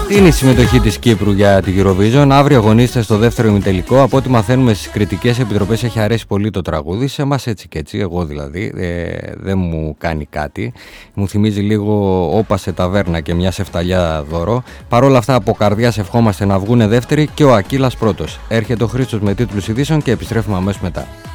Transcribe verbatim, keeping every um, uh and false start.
Είναι η συμμετοχή της Κύπρου για την Eurovision. Αύριο αγωνίζεται στο δεύτερο ημιτελικό. Από ό,τι μαθαίνουμε στις κριτικές επιτροπές έχει αρέσει πολύ το τραγούδι. Σε εμάς έτσι και έτσι, εγώ δηλαδή, ε, δεν μου κάνει κάτι. Μου θυμίζει λίγο όπα σε ταβέρνα και μια σεφταλιά δώρο. Παρ' όλα αυτά από καρδιάς ευχόμαστε να βγούνε δεύτεροι και ο Ακύλας πρώτος. Έρχεται ο Χρήστος με τίτλους ειδήσεων και επιστρέφουμε αμέσως μετά.